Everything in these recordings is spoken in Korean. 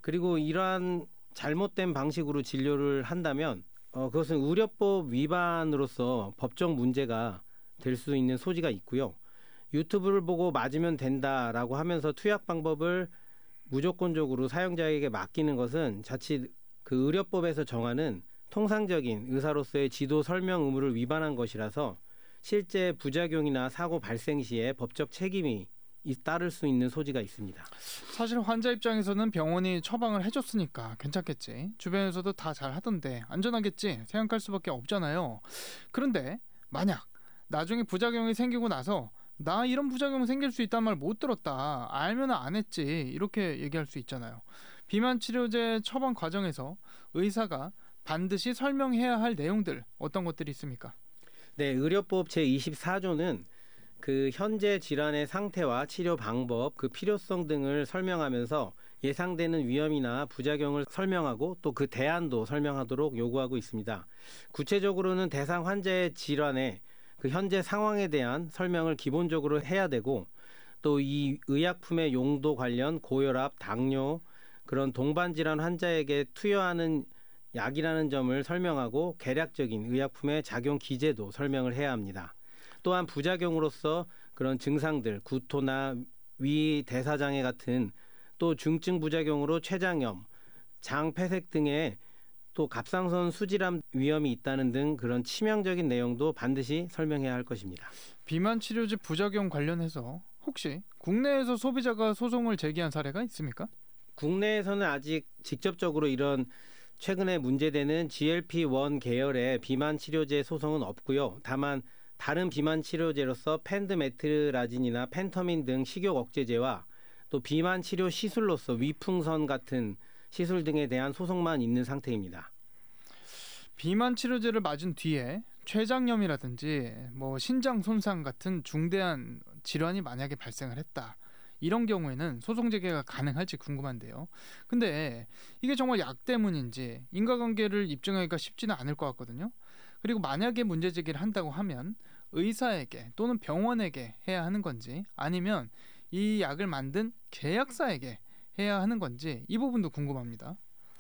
그리고 이러한 잘못된 방식으로 진료를 한다면 그것은 의료법 위반으로서 법적 문제가 될 수 있는 소지가 있고요. 유튜브를 보고 맞으면 된다라고 하면서 투약 방법을 무조건적으로 사용자에게 맡기는 것은 자칫 그 의료법에서 정하는 통상적인 의사로서의 지도 설명 의무를 위반한 것이라서 실제 부작용이나 사고 발생 시에 법적 책임이 따를 수 있는 소지가 있습니다. 사실 환자 입장에서는 병원이 처방을 해줬으니까 괜찮겠지. 주변에서도 다 잘 하던데 안전하겠지 생각할 수밖에 없잖아요. 그런데 만약 나중에 부작용이 생기고 나서 나 이런 부작용 생길 수 있다는 말 못 들었다. 알면 안 했지. 이렇게 얘기할 수 있잖아요. 비만 치료제 처방 과정에서 의사가 반드시 설명해야 할 내용들 어떤 것들이 있습니까? 네, 의료법 제24조는 그 현재 질환의 상태와 치료 방법, 그 필요성 등을 설명하면서 예상되는 위험이나 부작용을 설명하고 또 그 대안도 설명하도록 요구하고 있습니다. 구체적으로는 대상 환자의 질환의 그 현재 상황에 대한 설명을 기본적으로 해야 되고 또 이 의약품의 용도 관련 고혈압, 당뇨 그런 동반 질환 환자에게 투여하는 약이라는 점을 설명하고 개략적인 의약품의 작용 기제도 설명을 해야 합니다. 또한 부작용으로서 그런 증상들, 구토나 위 대사장애 같은 또 중증 부작용으로 췌장염, 장 폐색 등의 또 갑상선 수질환 위험이 있다는 등 그런 치명적인 내용도 반드시 설명해야 할 것입니다. 비만 치료제 부작용 관련해서 혹시 국내에서 소비자가 소송을 제기한 사례가 있습니까? 국내에서는 아직 직접적으로 이런 최근에 문제되는 GLP-1 계열의 비만 치료제 소송은 없고요. 다만 다른 비만 치료제로서 펜드메트라진이나 펜터민 등 식욕 억제제와 또 비만 치료 시술로서 위풍선 같은 시술 등에 대한 소송만 있는 상태입니다. 비만 치료제를 맞은 뒤에 췌장염이라든지 신장 손상 같은 중대한 질환이 만약에 발생을 했다. 이런 경우에는 소송 제기가 가능할지 궁금한데요. 근데 이게 정말 약 때문인지 인과관계를 입증하기가 쉽지는 않을 것 같거든요. 그리고 만약에 문제 제기를 한다고 하면 의사에게 또는 병원에게 해야 하는 건지 아니면 이 약을 만든 제약사에게 해야 하는 건지 이 부분도 궁금합니다.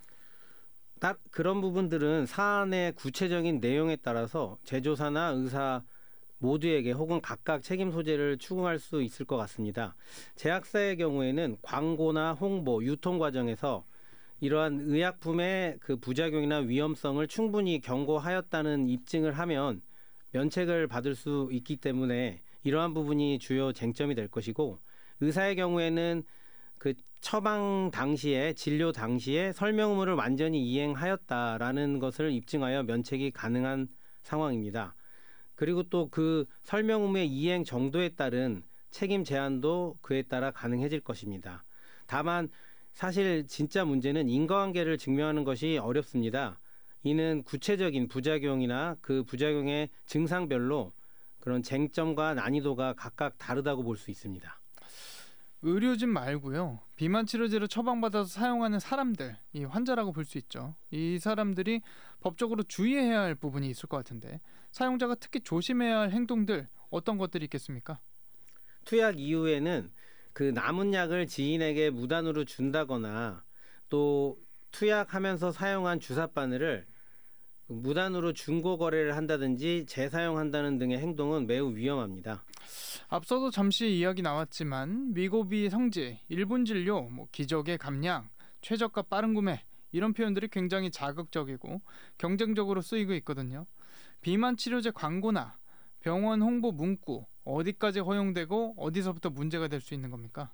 그런 부분들은 사안의 구체적인 내용에 따라서 제조사나 의사 모두에게 혹은 각각 책임 소재를 추궁할 수 있을 것 같습니다. 제약사의 경우에는 광고나 홍보, 유통 과정에서 이러한 의약품의 그 부작용이나 위험성을 충분히 경고하였다는 입증을 하면 면책을 받을 수 있기 때문에 이러한 부분이 주요 쟁점이 될 것이고, 의사의 경우에는 그 처방 당시에 진료 당시에 설명 의무를 완전히 이행하였다라는 것을 입증하여 면책이 가능한 상황입니다. 그리고 또 그 설명 의무의 이행 정도에 따른 책임 제한도 그에 따라 가능해질 것입니다. 다만 사실 진짜 문제는 인과관계를 증명하는 것이 어렵습니다. 이는 구체적인 부작용이나 그 부작용의 증상별로 그런 쟁점과 난이도가 각각 다르다고 볼 수 있습니다. 의료진 말고요. 비만 치료제를 처방받아서 사용하는 사람들, 이 환자라고 볼 수 있죠. 이 사람들이 법적으로 주의해야 할 부분이 있을 것 같은데 사용자가 특히 조심해야 할 행동들 어떤 것들이 있겠습니까? 투약 이후에는 그 남은 약을 지인에게 무단으로 준다거나 또 투약하면서 사용한 주사 바늘을 무단으로 중고 거래를 한다든지 재사용한다는 등의 행동은 매우 위험합니다. 앞서도 잠시 이야기 나왔지만 위고비 성지, 일분 진료, 기적의 감량, 최저가 빠른 구매 이런 표현들이 굉장히 자극적이고 경쟁적으로 쓰이고 있거든요. 비만 치료제 광고나 병원 홍보 문구 어디까지 허용되고 어디서부터 문제가 될 수 있는 겁니까?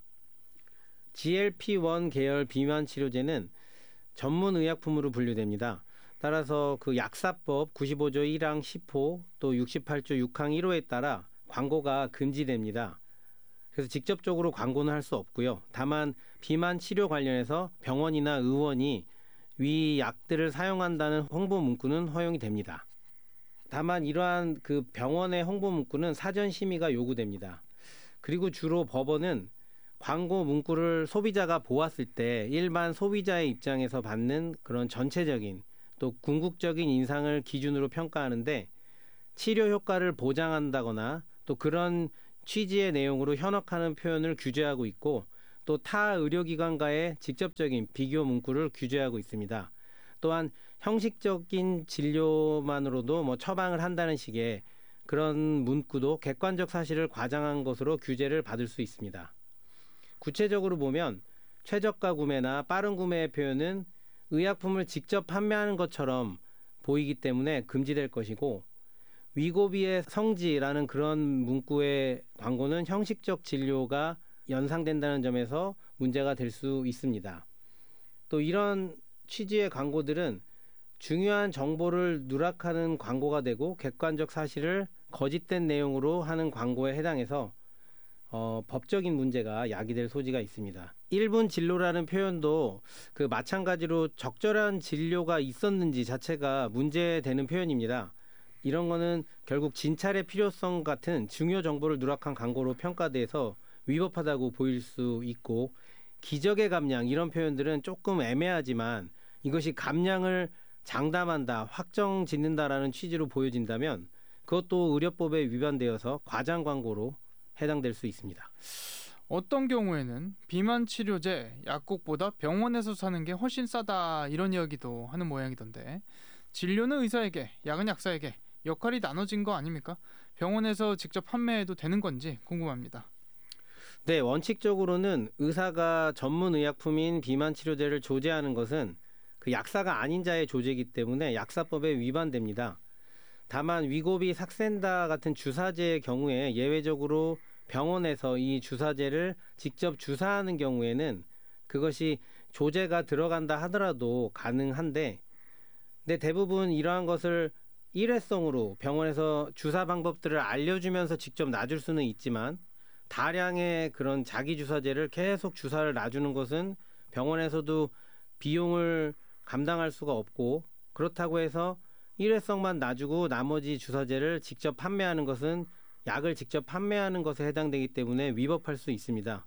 GLP-1 계열 비만 치료제는 전문 의약품으로 분류됩니다. 따라서 그 약사법 95조 1항 10호 또 68조 6항 1호에 따라 광고가 금지됩니다. 그래서 직접적으로 광고는 할 수 없고요. 다만 비만 치료 관련해서 병원이나 의원이 위 약들을 사용한다는 홍보 문구는 허용이 됩니다. 다만 이러한 그 병원의 홍보 문구는 사전 심의가 요구됩니다. 그리고 주로 법원은 광고 문구를 소비자가 보았을 때 일반 소비자의 입장에서 받는 그런 전체적인 또 궁극적인 인상을 기준으로 평가하는데 치료 효과를 보장한다거나 또 그런 취지의 내용으로 현혹하는 표현을 규제하고 있고, 또 타 의료기관과의 직접적인 비교 문구를 규제하고 있습니다. 또한 형식적인 진료만으로도 처방을 한다는 식의 그런 문구도 객관적 사실을 과장한 것으로 규제를 받을 수 있습니다. 구체적으로 보면 최저가 구매나 빠른 구매의 표현은 의약품을 직접 판매하는 것처럼 보이기 때문에 금지될 것이고, 위고비의 성지라는 그런 문구의 광고는 형식적 진료가 연상된다는 점에서 문제가 될 수 있습니다. 또 이런 취지의 광고들은 중요한 정보를 누락하는 광고가 되고 객관적 사실을 거짓된 내용으로 하는 광고에 해당해서 법적인 문제가 야기될 소지가 있습니다. 1분 진료라는 표현도 그 마찬가지로 적절한 진료가 있었는지 자체가 문제되는 표현입니다. 이런 거는 결국 진찰의 필요성 같은 중요 정보를 누락한 광고로 평가돼서 위법하다고 보일 수 있고, 기적의 감량 이런 표현들은 조금 애매하지만 이것이 감량을 장담한다, 확정 짓는다라는 취지로 보여진다면 그것도 의료법에 위반되어서 과장 광고로 해당될 수 있습니다. 어떤 경우에는 비만 치료제 약국보다 병원에서 사는 게 훨씬 싸다 이런 이야기도 하는 모양이던데, 진료는 의사에게, 약은 약사에게 역할이 나눠진 거 아닙니까? 병원에서 직접 판매해도 되는 건지 궁금합니다. 네, 원칙적으로는 의사가 전문 의약품인 비만 치료제를 조제하는 것은 그 약사가 아닌 자의 조제이기 때문에 약사법에 위반됩니다. 다만 위고비 삭센다 같은 주사제의 경우에 예외적으로 병원에서 이 주사제를 직접 주사하는 경우에는 그것이 조제가 들어간다 하더라도 가능한데, 근데 대부분 이러한 것을 일회성으로 병원에서 주사 방법들을 알려주면서 직접 놔줄 수는 있지만, 다량의 그런 자기 주사제를 계속 주사를 놔주는 것은 병원에서도 비용을 감당할 수가 없고, 그렇다고 해서 일회성만 놔주고 나머지 주사제를 직접 판매하는 것은 약을 직접 판매하는 것에 해당되기 때문에 위법할 수 있습니다.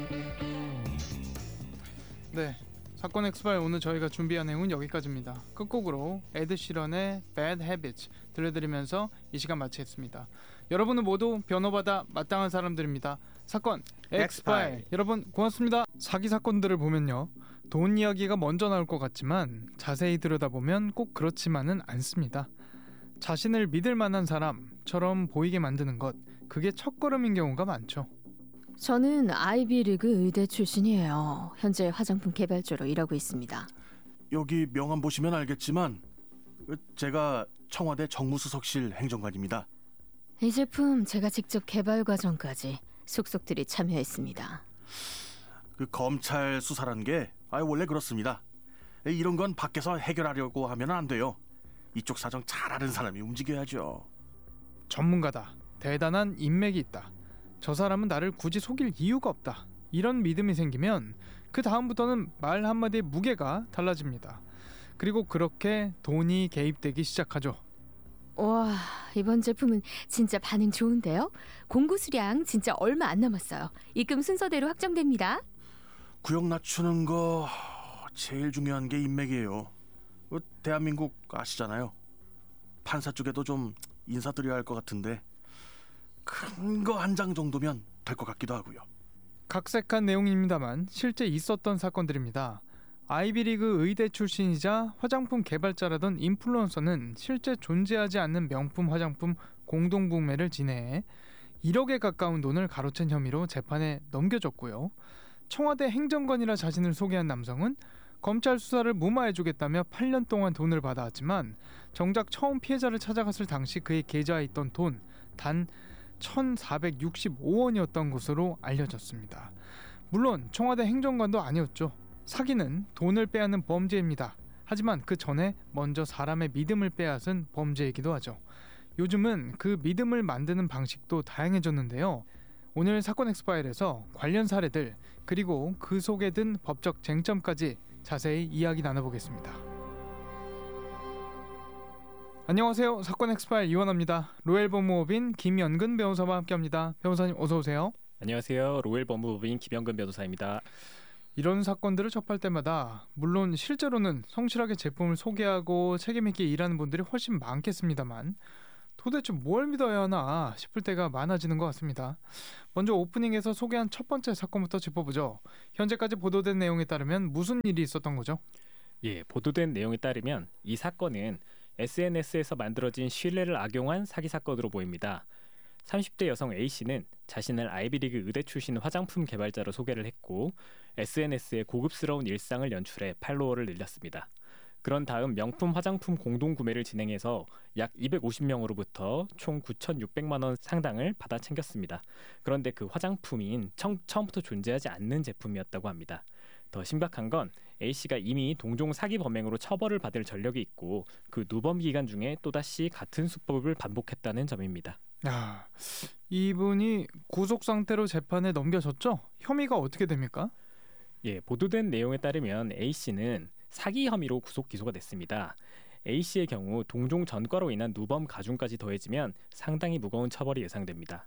네, 사건 엑스파일 오늘 저희가 준비한 내용은 여기까지입니다. 끝곡으로 에드 시런의 Bad Habits 들려드리면서 이 시간 마치겠습니다. 여러분은 모두 변호받아 마땅한 사람들입니다. 사건 엑스파일, 여러분 고맙습니다. 사기 사건들을 보면요, 돈 이야기가 먼저 나올 것 같지만 자세히 들여다보면 꼭 그렇지만은 않습니다. 자신을 믿을 만한 사람처럼 보이게 만드는 것, 그게 첫걸음인 경우가 많죠. 저는 아이비리그 의대 출신이에요. 현재 화장품 개발자로 일하고 있습니다. 여기 명함 보시면 알겠지만 제가 청와대 정무수석실 행정관입니다. 이 제품 제가 직접 개발 과정까지 속속들이 참여했습니다. 그 검찰 수사란 게 원래 그렇습니다. 이런 건 밖에서 해결하려고 하면 안 돼요. 이쪽 사정 잘 아는 사람이 움직여야죠. 전문가다, 대단한 인맥이 있다, 저 사람은 나를 굳이 속일 이유가 없다, 이런 믿음이 생기면 그 다음부터는 말 한마디의 무게가 달라집니다. 그리고 그렇게 돈이 개입되기 시작하죠. 와, 이번 제품은 진짜 반응 좋은데요? 공고 수량 진짜 얼마 안 남았어요. 입금 순서대로 확정됩니다. 구역 낮추는 거 제일 중요한 게 인맥이에요. 대한민국 아시잖아요. 판사 쪽에도 좀 인사드려야 할 것 같은데 큰 거 한 장 정도면 될 것 같기도 하고요. 각색한 내용입니다만 실제 있었던 사건들입니다. 아이비리그 의대 출신이자 화장품 개발자라던 인플루언서는 실제 존재하지 않는 명품 화장품 공동북매를 진행해 1억에 가까운 돈을 가로챈 혐의로 재판에 넘겨졌고요. 청와대 행정관이라 자신을 소개한 남성은 검찰 수사를 무마해주겠다며 8년 동안 돈을 받아왔지만 정작 처음 피해자를 찾아갔을 당시 그의 계좌에 있던 돈 단 1,465원이었던 것으로 알려졌습니다. 물론 청와대 행정관도 아니었죠. 사기는 돈을 빼앗는 범죄입니다. 하지만 그 전에 먼저 사람의 믿음을 빼앗은 범죄이기도 하죠. 요즘은 그 믿음을 만드는 방식도 다양해졌는데요. 오늘 사건 엑스파일에서 관련 사례들 그리고 그 속에 든 법적 쟁점까지 자세히 이야기 나눠보겠습니다. 안녕하세요. 사건 엑스파일 이원화입니다. 로엘 법무법인 김연근 변호사와 함께합니다. 변호사님 어서 오세요. 안녕하세요. 로엘 법무법인 김연근 변호사입니다. 이런 사건들을 접할 때마다 물론 실제로는 성실하게 제품을 소개하고 책임있게 일하는 분들이 훨씬 많겠습니다만 도대체 뭘 믿어야 하나 싶을 때가 많아지는 것 같습니다. 먼저 오프닝에서 소개한 첫 번째 사건부터 짚어보죠. 현재까지 보도된 내용에 따르면 무슨 일이 있었던 거죠? 예, 보도된 내용에 따르면 이 사건은 SNS에서 만들어진 신뢰를 악용한 사기 사건으로 보입니다. 30대 여성 A씨는 자신을 아이비리그 의대 출신 화장품 개발자로 소개를 했고 SNS에 고급스러운 일상을 연출해 팔로워를 늘렸습니다. 그런 다음 명품 화장품 공동 구매를 진행해서 약 250명으로부터 총 9,600만 원 상당을 받아 챙겼습니다. 그런데 그 화장품인 처음부터 존재하지 않는 제품이었다고 합니다. 더 심각한 건 A씨가 이미 동종 사기 범행으로 처벌을 받을 전력이 있고 그 누범 기간 중에 또다시 같은 수법을 반복했다는 점입니다. 야, 이분이 구속 상태로 재판에 넘겨졌죠? 혐의가 어떻게 됩니까? 예, 보도된 내용에 따르면 A씨는 사기 혐의로 구속 기소가 됐습니다. A씨의 경우 동종 전과로 인한 누범 가중까지 더해지면 상당히 무거운 처벌이 예상됩니다.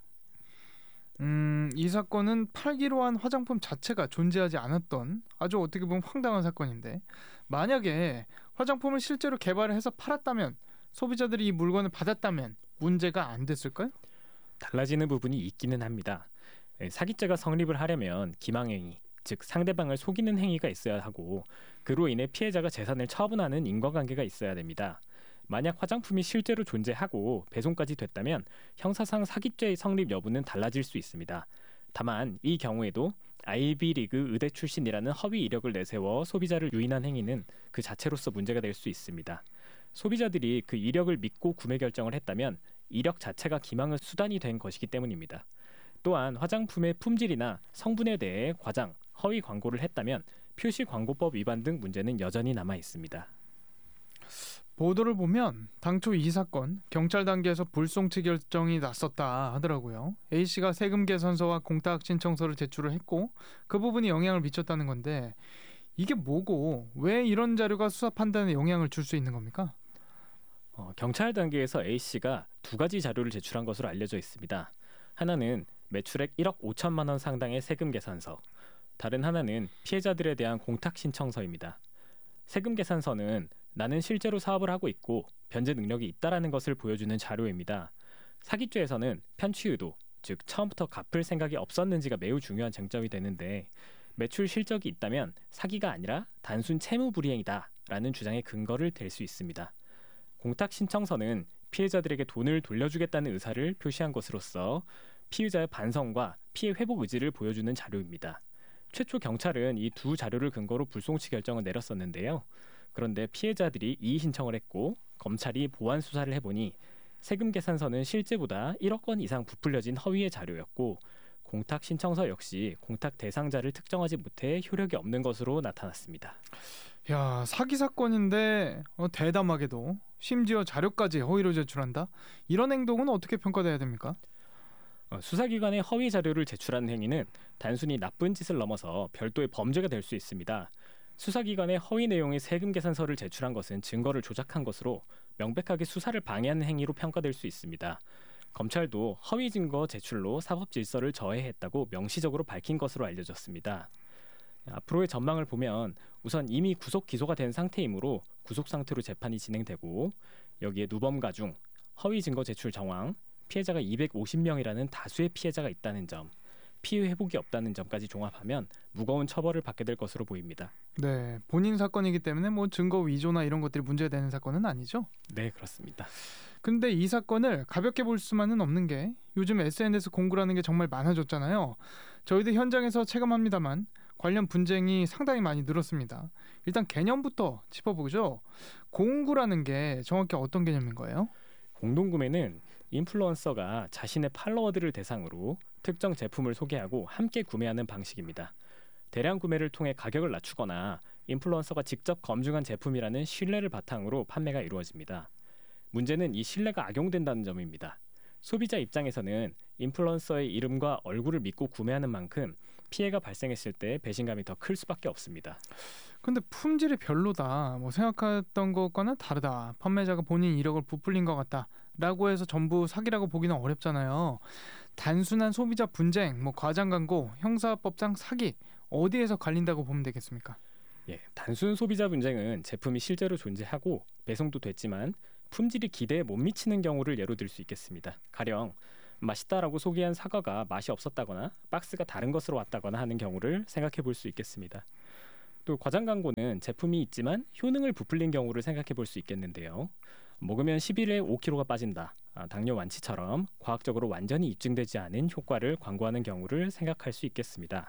이 사건은 팔기로 한 화장품 자체가 존재하지 않았던 아주 어떻게 보면 황당한 사건인데, 만약에 화장품을 실제로 개발해서 팔았다면, 소비자들이 이 물건을 받았다면 문제가 안 됐을까요? 달라지는 부분이 있기는 합니다. 사기죄가 성립을 하려면 기망행위, 즉 상대방을 속이는 행위가 있어야 하고 그로 인해 피해자가 재산을 처분하는 인과관계가 있어야 됩니다. 만약 화장품이 실제로 존재하고 배송까지 됐다면 형사상 사기죄의 성립 여부는 달라질 수 있습니다. 다만 이 경우에도 아이비리그 의대 출신이라는 허위 이력을 내세워 소비자를 유인한 행위는 그 자체로서 문제가 될 수 있습니다. 소비자들이 그 이력을 믿고 구매 결정을 했다면 이력 자체가 기망의 수단이 된 것이기 때문입니다. 또한 화장품의 품질이나 성분에 대해 과장, 허위 광고를 했다면 표시광고법 위반 등 문제는 여전히 남아 있습니다. 보도를 보면 당초 이 사건 경찰 단계에서 불송치 결정이 났었다 하더라고요. A씨가 세금 계산서와 공탁 신청서를 제출을 했고 그 부분이 영향을 미쳤다는 건데, 이게 뭐고 왜 이런 자료가 수사 판단에 영향을 줄 수 있는 겁니까? 경찰 단계에서 A씨가 두 가지 자료를 제출한 것으로 알려져 있습니다. 하나는 매출액 1억 5천만 원 상당의 세금 계산서, 다른 하나는 피해자들에 대한 공탁 신청서입니다. 세금 계산서는 나는 실제로 사업을 하고 있고 변제 능력이 있다라는 것을 보여주는 자료입니다. 사기죄에서는 편취 의도, 즉 처음부터 갚을 생각이 없었는지가 매우 중요한 쟁점이 되는데, 매출 실적이 있다면 사기가 아니라 단순 채무 불이행이다라는 주장의 근거를 댈 수 있습니다. 공탁 신청서는 피해자들에게 돈을 돌려주겠다는 의사를 표시한 것으로서 피의자의 반성과 피해 회복 의지를 보여주는 자료입니다. 최초 경찰은 이 두 자료를 근거로 불송치 결정을 내렸었는데요. 그런데 피해자들이 이의 신청을 했고 검찰이 보완 수사를 해보니 세금 계산서는 실제보다 1억 원 이상 부풀려진 허위의 자료였고 공탁 신청서 역시 공탁 대상자를 특정하지 못해 효력이 없는 것으로 나타났습니다. 야, 사기 사건인데 대담하게도 심지어 자료까지 허위로 제출한다? 이런 행동은 어떻게 평가돼야 됩니까? 수사기관에 허위 자료를 제출하는 행위는 단순히 나쁜 짓을 넘어서 별도의 범죄가 될 수 있습니다. 수사기관에 허위 내용의 세금 계산서를 제출한 것은 증거를 조작한 것으로 명백하게 수사를 방해하는 행위로 평가될 수 있습니다. 검찰도 허위 증거 제출로 사법 질서를 저해했다고 명시적으로 밝힌 것으로 알려졌습니다. 앞으로의 전망을 보면 우선 이미 구속 기소가 된 상태이므로 구속 상태로 재판이 진행되고 여기에 누범 가중, 허위 증거 제출 정황, 피해자가 250명이라는 다수의 피해자가 있다는 점, 피해 회복이 없다는 점까지 종합하면 무거운 처벌을 받게 될 것으로 보입니다. 네, 본인 사건이기 때문에 뭐 증거 위조나 이런 것들이 문제되는 사건은 아니죠? 네, 그렇습니다. 근데 이 사건을 가볍게 볼 수만은 없는 게 요즘 SNS 공구라는 게 정말 많아졌잖아요. 저희도 현장에서 체감합니다만 관련 분쟁이 상당히 많이 늘었습니다. 일단 개념부터 짚어보죠. 공구라는 게 정확히 어떤 개념인 거예요? 공동구매는 인플루언서가 자신의 팔로워들을 대상으로 특정 제품을 소개하고 함께 구매하는 방식입니다. 대량 구매를 통해 가격을 낮추거나 인플루언서가 직접 검증한 제품이라는 신뢰를 바탕으로 판매가 이루어집니다. 문제는 이 신뢰가 악용된다는 점입니다. 소비자 입장에서는 인플루언서의 이름과 얼굴을 믿고 구매하는 만큼 피해가 발생했을 때 배신감이 더 클 수밖에 없습니다. 근데 품질이 별로다, 뭐 생각했던 것과는 다르다, 판매자가 본인 이력을 부풀린 것 같다 라고 해서 전부 사기라고 보기는 어렵잖아요. 단순한 소비자 분쟁, 뭐 과장 광고, 형사법상 사기, 어디에서 갈린다고 보면 되겠습니까? 단순 소비자 분쟁은 제품이 실제로 존재하고 배송도 됐지만 품질이 기대에 못 미치는 경우를 예로 들 수 있겠습니다. 가령 맛있다라고 소개한 사과가 맛이 없었다거나 박스가 다른 것으로 왔다거나 하는 경우를 생각해 볼 수 있겠습니다. 또 과장 광고는 제품이 있지만 효능을 부풀린 경우를 생각해 볼 수 있겠는데요. 먹으면 10일에 5kg가 빠진다. 당뇨 완치처럼 과학적으로 완전히 입증되지 않은 효과를 광고하는 경우를 생각할 수 있겠습니다.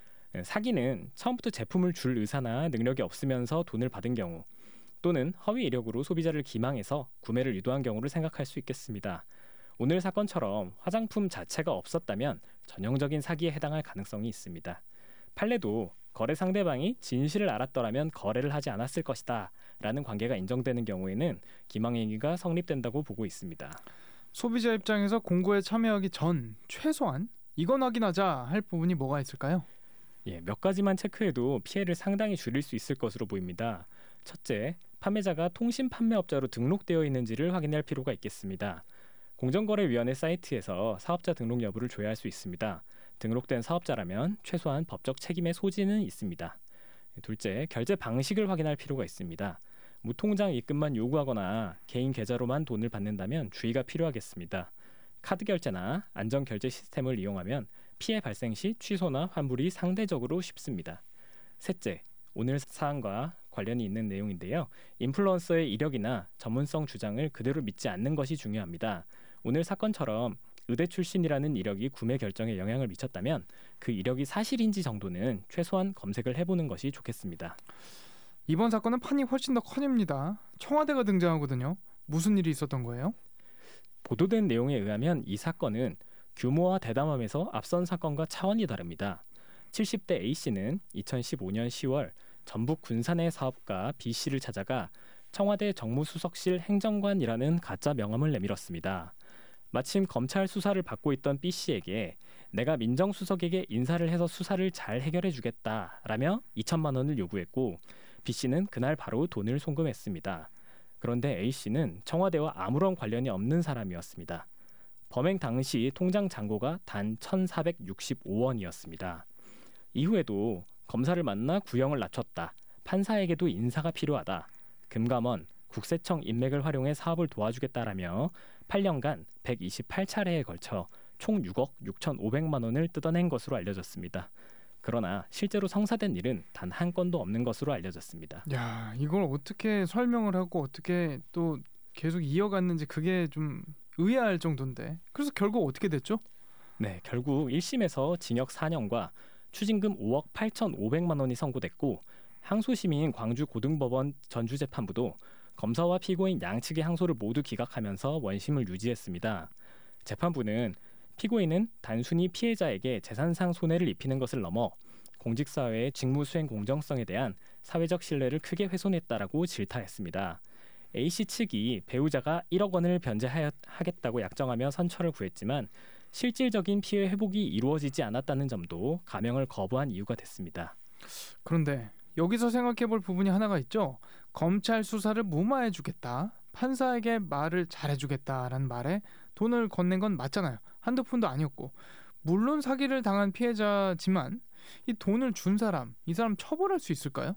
사기는 처음부터 제품을 줄 의사나 능력이 없으면서 돈을 받은 경우, 또는 허위 이력으로 소비자를 기망해서 구매를 유도한 경우를 생각할 수 있겠습니다. 오늘 사건처럼 화장품 자체가 없었다면 전형적인 사기에 해당할 가능성이 있습니다. 판례도 거래 상대방이 진실을 알았더라면 거래를 하지 않았을 것이다 라는 관계가 인정되는 경우에는 기망행위가 성립된다고 보고 있습니다. 소비자 입장에서 공고에 참여하기 전 최소한 이건 확인하자 할 부분이 뭐가 있을까요? 몇 가지만 체크해도 피해를 상당히 줄일 수 있을 것으로 보입니다. 첫째, 판매자가 통신 판매업자로 등록되어 있는지를 확인할 필요가 있겠습니다. 공정거래위원회 사이트에서 사업자 등록 여부를 조회할 수 있습니다. 등록된 사업자라면 최소한 법적 책임의 소지는 있습니다. 둘째, 결제 방식을 확인할 필요가 있습니다. 무통장 입금만 요구하거나 개인 계좌로만 돈을 받는다면 주의가 필요하겠습니다. 카드 결제나 안전 결제 시스템을 이용하면 피해 발생 시 취소나 환불이 상대적으로 쉽습니다. 셋째, 오늘 사안과 관련이 있는 내용인데요. 인플루언서의 이력이나 전문성 주장을 그대로 믿지 않는 것이 중요합니다. 오늘 사건처럼 의대 출신이라는 이력이 구매 결정에 영향을 미쳤다면 그 이력이 사실인지 정도는 최소한 검색을 해보는 것이 좋겠습니다. 이번 사건은 판이 훨씬 더 커집니다. 청와대가 등장하거든요. 무슨 일이 있었던 거예요? 보도된 내용에 의하면 이 사건은 규모와 대담함에서 앞선 사건과 차원이 다릅니다. 70대 A씨는 2015년 10월 전북 군산의 사업가 B씨를 찾아가 청와대 정무수석실 행정관이라는 가짜 명함을 내밀었습니다. 마침 검찰 수사를 받고 있던 B씨에게 내가 민정수석에게 인사를 해서 수사를 잘 해결해 주겠다라며 2천만 원을 요구했고 B씨는 그날 바로 돈을 송금했습니다. 그런데 A씨는 청와대와 아무런 관련이 없는 사람이었습니다. 범행 당시 통장 잔고가 단 1,465원이었습니다. 이후에도 검사를 만나 구형을 낮췄다. 판사에게도 인사가 필요하다. 금감원, 국세청 인맥을 활용해 사업을 도와주겠다라며 8년간 128차례에 걸쳐 총 6억 6,500만 원을 뜯어낸 것으로 알려졌습니다. 그러나 실제로 성사된 일은 단 한 건도 없는 것으로 알려졌습니다. 야, 이걸 어떻게 설명을 하고 어떻게 또 계속 이어갔는지 그게 좀 의아할 정도인데. 그래서 결국 어떻게 됐죠? 네, 결국 1심에서 징역 4년과 추징금 5억 8,500만 원이 선고됐고 항소심인 광주고등법원 전주재판부도 검사와 피고인 양측의 항소를 모두 기각하면서 원심을 유지했습니다. 재판부는 피고인은 단순히 피해자에게 재산상 손해를 입히는 것을 넘어 공직사회의 직무수행 공정성에 대한 사회적 신뢰를 크게 훼손했다라고 질타했습니다. A씨 측이 배우자가 1억 원을 변제하겠다고 약정하며 선처를 구했지만 실질적인 피해 회복이 이루어지지 않았다는 점도 감형을 거부한 이유가 됐습니다. 그런데 여기서 생각해볼 부분이 하나가 있죠. 검찰 수사를 무마해주겠다, 판사에게 말을 잘해주겠다라는 말에 돈을 건넨 건 맞잖아요. 한두 푼도 아니었고, 물론 사기를 당한 피해자지만 이 돈을 준 사람, 이 사람 처벌할 수 있을까요?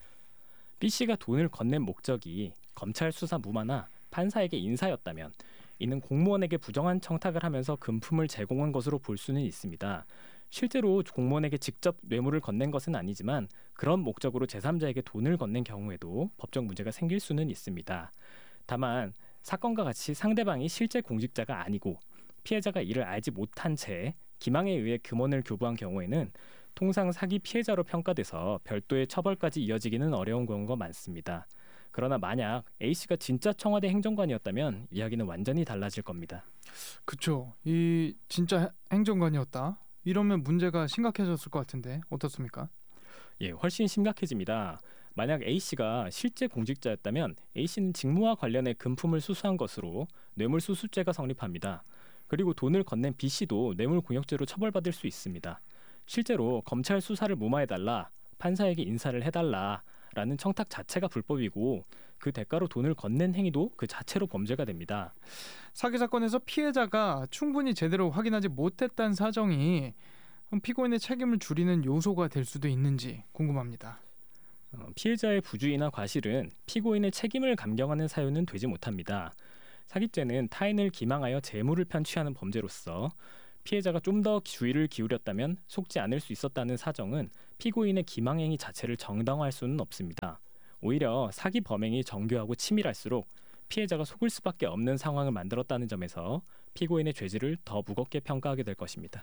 B씨가 돈을 건넨 목적이 검찰 수사 무마나 판사에게 인사였다면 이는 공무원에게 부정한 청탁을 하면서 금품을 제공한 것으로 볼 수는 있습니다. 실제로 공무원에게 직접 뇌물을 건넨 것은 아니지만 그런 목적으로 제3자에게 돈을 건넨 경우에도 법적 문제가 생길 수는 있습니다. 다만 사건과 같이 상대방이 실제 공직자가 아니고 피해자가 이를 알지 못한 채 기망에 의해 금원을 교부한 경우에는 통상 사기 피해자로 평가돼서 별도의 처벌까지 이어지기는 어려운 경우가 많습니다. 그러나 만약 A씨가 진짜 청와대 행정관이었다면 이야기는 완전히 달라질 겁니다. 그쵸. 이 진짜 행정관이었다. 이러면 문제가 심각해졌을 것 같은데 어떻습니까? 훨씬 심각해집니다. 만약 A씨가 실제 공직자였다면 A씨는 직무와 관련해 금품을 수수한 것으로 뇌물수수죄가 성립합니다. 그리고 돈을 건넨 B씨도 뇌물공여죄로 처벌받을 수 있습니다. 실제로 검찰 수사를 무마해달라, 판사에게 인사를 해달라라는 청탁 자체가 불법이고 그 대가로 돈을 건넨 행위도 그 자체로 범죄가 됩니다. 사기 사건에서 피해자가 충분히 제대로 확인하지 못했다는 사정이 피고인의 책임을 줄이는 요소가 될 수도 있는지 궁금합니다. 피해자의 부주의나 과실은 피고인의 책임을 감경하는 사유는 되지 못합니다. 사기죄는 타인을 기망하여 재물을 편취하는 범죄로서 피해자가 좀 더 주의를 기울였다면 속지 않을 수 있었다는 사정은 피고인의 기망행위 자체를 정당화할 수는 없습니다. 오히려 사기 범행이 정교하고 치밀할수록 피해자가 속을 수밖에 없는 상황을 만들었다는 점에서 피고인의 죄질을 더 무겁게 평가하게 될 것입니다.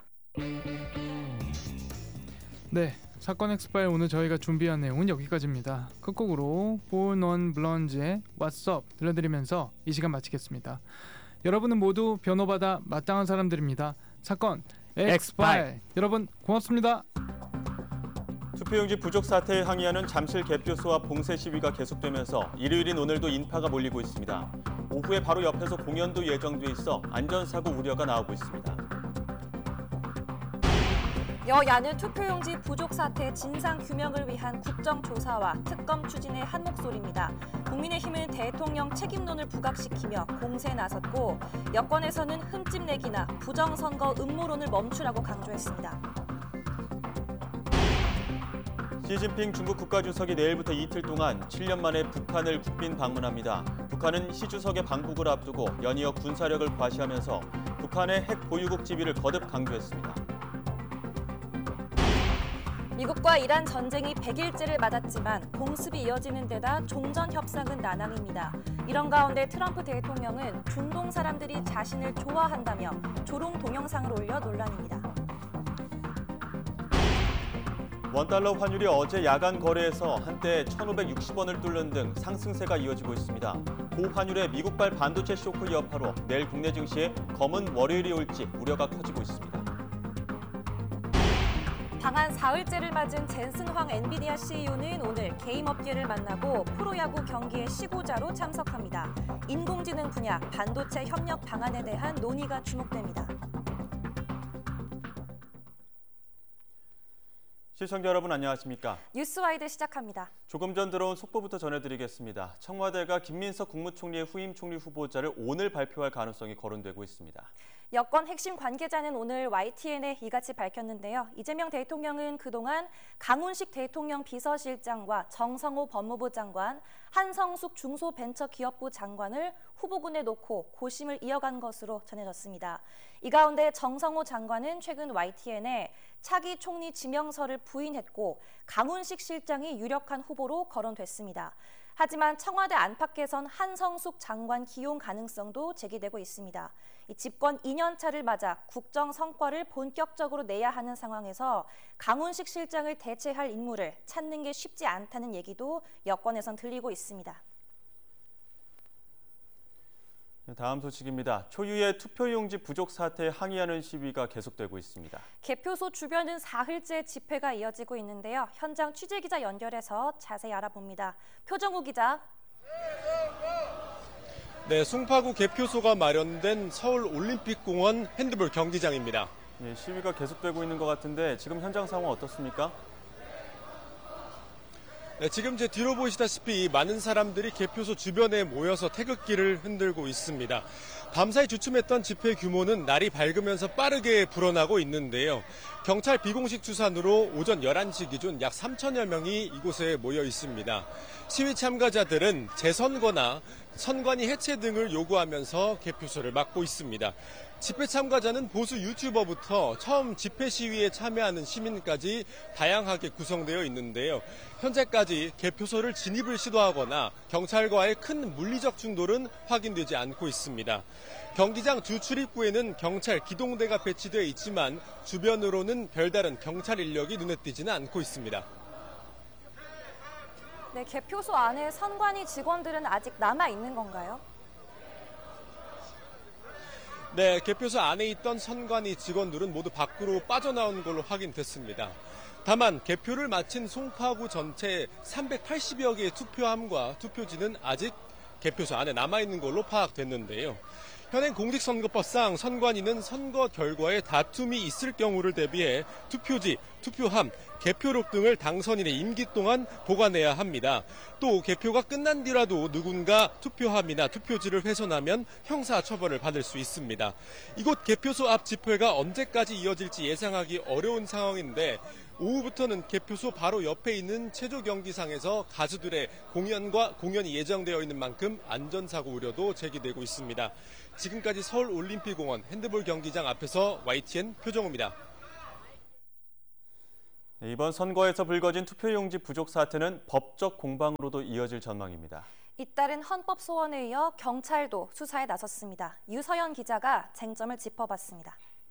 네, 사건 엑스파일 오늘 저희가 준비한 내용은 여기까지입니다. 끝곡으로 보넌 블런즈의 What's Up 들려드리면서 이 시간 마치겠습니다. 여러분은 모두 변호받아 마땅한 사람들입니다. 사건 엑스파일 여러분 고맙습니다. 투표용지 부족 사태에 항의하는 잠실 개표소와 봉쇄 시위가 계속되면서 일요일인 오늘도 인파가 몰리고 있습니다. 오후에 바로 옆에서 공연도 예정돼 있어 안전사고 우려가 나오고 있습니다. 여야는 투표용지 부족 사태 진상 규명을 위한 국정조사와 특검 추진의 한 목소리입니다. 국민의힘은 대통령 책임론을 부각시키며 공세에 나섰고 여권에서는 흠집내기나 부정선거 음모론을 멈추라고 강조했습니다. 시진핑 중국 국가주석이 내일부터 이틀 동안 7년 만에 북한을 국빈 방문합니다. 북한은 시 주석의 방북을 앞두고 연이어 군사력을 과시하면서 북한의 핵 보유국 지위를 거듭 강조했습니다. 미국과 이란 전쟁이 100일째를 맞았지만 공습이 이어지는 데다 종전 협상은 난항입니다. 이런 가운데 트럼프 대통령은 중동 사람들이 자신을 좋아한다며 조롱 동영상을 올려 논란입니다. 원달러 환율이 어제 야간 거래에서 한때 1,560원을 뚫는 등 상승세가 이어지고 있습니다. 고환율의 미국발 반도체 쇼크 여파로 내일 국내 증시에 검은 월요일이 올지 우려가 커지고 있습니다. 방한 사흘째를 맞은 젠슨 황 엔비디아 CEO는 오늘 게임 업계를 만나고 프로야구 경기의 시고자로 참석합니다. 인공지능 분야 반도체 협력 방안에 대한 논의가 주목됩니다. 시청자 여러분 안녕하십니까? 뉴스와이드 시작합니다. 조금 전 들어온 속보부터 전해드리겠습니다. 청와대가 김민석 국무총리의 후임 총리 후보자를 오늘 발표할 가능성이 거론되고 있습니다. 여권 핵심 관계자는 오늘 YTN에 이같이 밝혔는데요. 이재명 대통령은 그동안 강훈식 대통령 비서실장과 정성호 법무부 장관, 한성숙 중소벤처기업부 장관을 후보군에 놓고 고심을 이어간 것으로 전해졌습니다. 이 가운데 정성호 장관은 최근 YTN에 차기 총리 지명서를 부인했고 강훈식 실장이 유력한 후보로 거론됐습니다. 하지만 청와대 안팎에선 한성숙 장관 기용 가능성도 제기되고 있습니다. 이 집권 2년차를 맞아 국정 성과를 본격적으로 내야 하는 상황에서 강훈식 실장을 대체할 인물을 찾는 게 쉽지 않다는 얘기도 여권에선 들리고 있습니다. 다음 소식입니다. 초유의 투표용지 부족 사태에 항의하는 시위가 계속되고 있습니다. 개표소 주변은 사흘째 집회가 이어지고 있는데요. 현장 취재기자 연결해서 자세히 알아봅니다. 표정우 기자. 네, 송파구 개표소가 마련된 서울올림픽공원 핸드볼 경기장입니다. 예, 시위가 계속되고 있는 것 같은데 지금 현장 상황 어떻습니까? 네, 지금 제 뒤로 보시다시피 많은 사람들이 개표소 주변에 모여서 태극기를 흔들고 있습니다. 밤사이 주춤했던 집회 규모는 날이 밝으면서 빠르게 불어나고 있는데요. 경찰 비공식 추산으로 오전 11시 기준 약 3천여 명이 이곳에 모여 있습니다. 시위 참가자들은 재선거나 선관위 해체 등을 요구하면서 개표소를 막고 있습니다. 집회 참가자는 보수 유튜버부터 처음 집회 시위에 참여하는 시민까지 다양하게 구성되어 있는데요. 현재까지 개표소를 진입을 시도하거나 경찰과의 큰 물리적 충돌은 확인되지 않고 있습니다. 경기장 주 출입구에는 경찰 기동대가 배치되어 있지만 주변으로는 별다른 경찰 인력이 눈에 띄지는 않고 있습니다. 네, 개표소 안에 선관위 직원들은 아직 남아 있는 건가요? 네, 개표소 안에 있던 선관위 직원들은 모두 밖으로 빠져나온 걸로 확인됐습니다. 다만 개표를 마친 송파구 전체 380여 개의 투표함과 투표지는 아직 개표소 안에 남아있는 걸로 파악됐는데요. 현행 공직선거법상 선관위는 선거 결과에 다툼이 있을 경우를 대비해 투표지, 투표함, 개표록 등을 당선인의 임기 동안 보관해야 합니다. 또 개표가 끝난 뒤라도 누군가 투표함이나 투표지를 훼손하면 형사처벌을 받을 수 있습니다. 이곳 개표소 앞 집회가 언제까지 이어질지 예상하기 어려운 상황인데 오후부터는 개표소 바로 옆에 있는 체조 경기장에서 가수들의 공연이 예정되어 있는 만큼 안전사고 우려도 제기되고 있습니다. 지금까지 서울올림픽공원 핸드볼 경기장 앞에서 YTN 표정호입니다. 이번 선거에서 불거진 투표용지 부족 사태는 법적 공방으로도 이어질 전망입니다. 잇따른 헌법소원에 이어 경찰도 수사에 나섰습니다. 유서연 기자가 쟁점을 짚어봤습니다.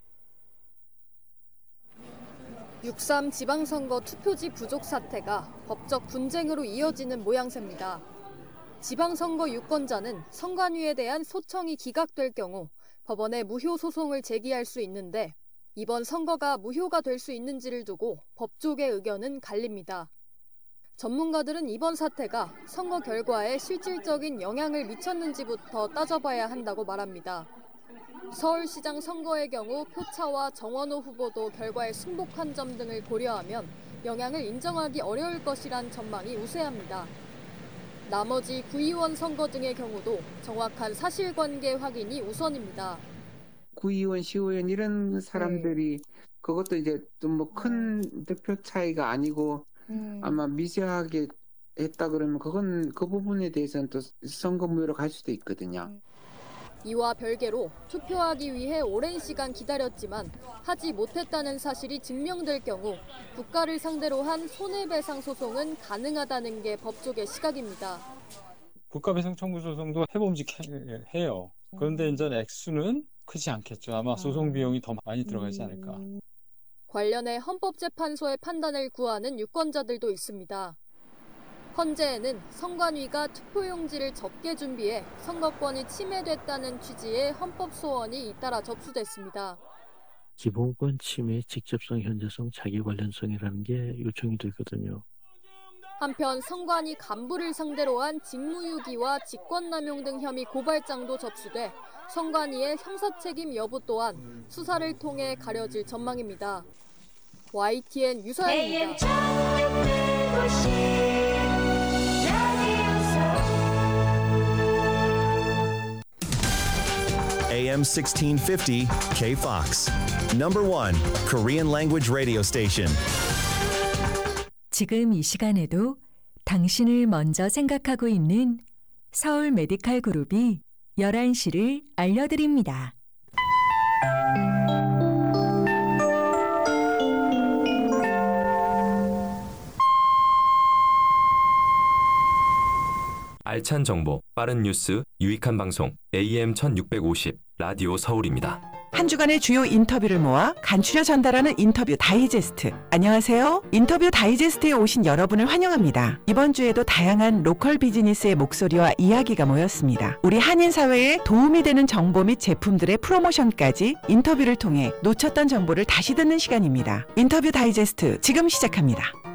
6.3 지방선거 투표지 부족 사태가 법적 분쟁으로 이어지는 모양새입니다. 지방선거 유권자는 선관위에 대한 소청이 기각될 경우 법원에 무효 소송을 제기할 수 있는데 이번 선거가 무효가 될 수 있는지를 두고 법조계 의견은 갈립니다. 전문가들은 이번 사태가 선거 결과에 실질적인 영향을 미쳤는지부터 따져봐야 한다고 말합니다. 서울시장 선거의 경우 표차와 정원호 후보도 결과에 승복한 점 등을 고려하면 영향을 인정하기 어려울 것이란 전망이 우세합니다. 나머지 구의원 선거 등의 경우도 정확한 사실관계 확인이 우선입니다. 구의원, 시의원 이런 사람들이 그것도 이제 좀 뭐 큰 득표 차이가 아니고 아마 미세하게 했다 그러면 그건 그 부분에 대해서는 또 선거 무효로 갈 수도 있거든요. 이와 별개로 투표하기 위해 오랜 시간 기다렸지만 하지 못했다는 사실이 증명될 경우 국가를 상대로 한 손해배상 소송은 가능하다는 게 법조계 시각입니다. 국가배상 청구 소송도 해봄직해요. 그런데 이제 액수는 크지 않겠죠. 아마 소송 비용이 더 많이 들어가지 않을까. 관련해 헌법재판소의 판단을 구하는 유권자들도 있습니다. 헌재에는 선관위가 투표용지를 적게 준비해 선거권이 침해됐다는 취지의 헌법소원이 잇따라 접수됐습니다. 기본권 침해, 직접성, 현재성, 자기 관련성이라는 게 요청이 되거든요. 한편 선관위 간부를 상대로 한 직무유기와 직권남용 등 혐의 고발장도 접수돼 선관위의 형사책임 여부 또한 수사를 통해 가려질 전망입니다. YTN 유서연입니다. AM 1650 KFOX. Number 1 Korean language radio station. 지금 이 시간에도 당신을 먼저 생각하고 있는 서울 메디칼 그룹이 11시를 알려드립니다. 알찬 정보, 빠른 뉴스, 유익한 방송 AM 1650 라디오 서울입니다. 한 주간의 주요 인터뷰를 모아 간추려 전달하는 인터뷰 다이제스트. 안녕하세요. 인터뷰 다이제스트에 오신 여러분을 환영합니다. 이번 주에도 다양한 로컬 비즈니스의 목소리와 이야기가 모였습니다. 우리 한인 사회에 도움이 되는 정보 및 제품들의 프로모션까지 인터뷰를 통해 놓쳤던 정보를 다시 듣는 시간입니다. 인터뷰 다이제스트 지금 시작합니다.